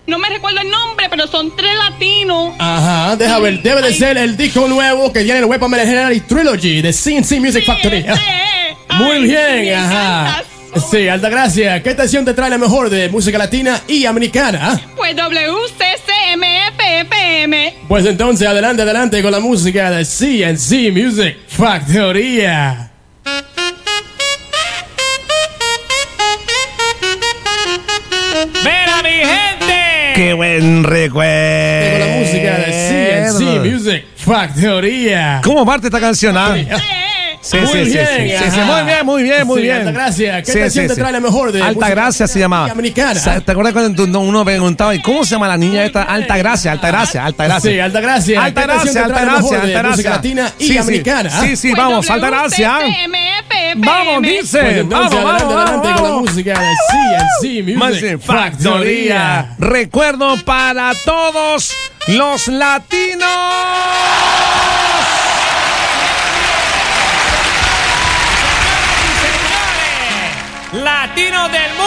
No me recuerdo el nombre, pero son 3 latinos. Ajá, deja ver. Debe de ser el disco nuevo que tiene el Weapon Legendary Trilogy de CNC Music Factory. Muy bien, ajá. Sí, Altagracia, ¿qué estación te trae la mejor de música latina y americana? Pues WCCMFFM. Pues entonces, adelante con la música de CNC Music Factoría. ¡Mira, mi gente! ¡Qué buen recuerdo! Con la música de CNC Music Factoría. ¿Cómo parte esta canción? ¿Ah? Sí, Muy bien, muy bien. Altagracia, ¿qué estación te trae la mejor de Altagracia se llamaba. Americana? ¿Te acuerdas cuando uno preguntaba, ¿y cómo se llama la niña esta? Altagracia. Sí, Altagracia. Música latina y americana. Sí, vamos, Altagracia. Vamos, dice. Pues entonces, vamos. adelante con la música de CNC Music Factoría. Recuerdo para todos los latinos. Latinos del mundo.